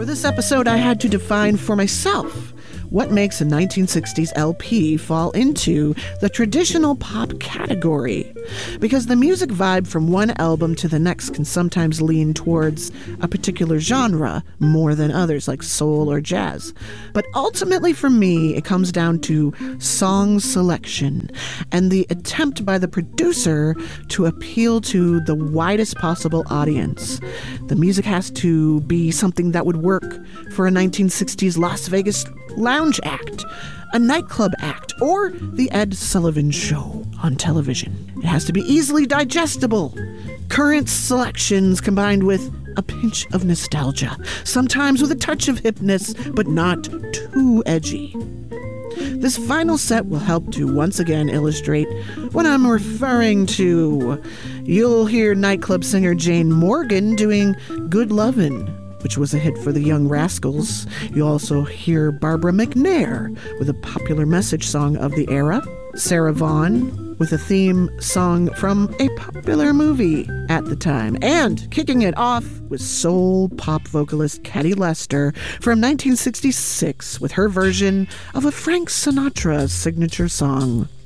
For this episode, I had to define for myself what makes a 1960s LP fall into the traditional pop category. Because the music vibe from one album to the next can sometimes lean towards a particular genre more than others, like soul or jazz. But ultimately for me, it comes down to song selection and the attempt by the producer to appeal to the widest possible audience. The music has to be something that would work for a 1960s Las Vegas lounge act, a nightclub act, or the Ed Sullivan Show on television. It has to be easily digestible. Current selections combined with a pinch of nostalgia, sometimes with a touch of hipness, but not too edgy. This final set will help to once again illustrate what I'm referring to. You'll hear nightclub singer Jane Morgan doing Good Lovin', which was a hit for the Young Rascals. You also hear Barbara McNair with a popular message song of the era, Sarah Vaughan with a theme song from a popular movie at the time, and kicking it off with soul pop vocalist Katy Lester from 1966 with her version of a Frank Sinatra signature song,